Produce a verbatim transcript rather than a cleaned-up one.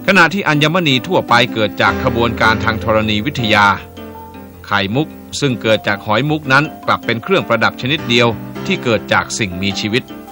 ขณะที่อัญมณีทั่วไปเกิดจากขบวนการทางธรณีวิทยาไข่มุกซึ่งเกิดจากหอยมุกนั้นกลับเป็นเครื่องประดับชนิดเดียวที่เกิดจากสิ่งมีชีวิต